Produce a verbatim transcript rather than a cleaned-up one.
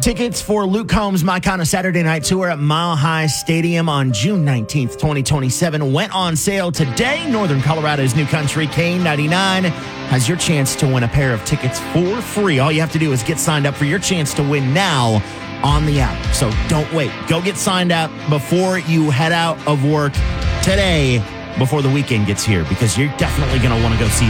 Tickets for Luke Combs' My Kind of Saturday Night Tour at Mile High Stadium on June nineteenth, twenty twenty-seven went on sale today. Northern Colorado's New Country K ninety-nine has your chance to win a pair of tickets for free. All you have to do is get signed up for your chance to win now on the app. So don't wait. Go get signed up before you head out of work today, before the weekend gets here, because you're definitely going to want to go see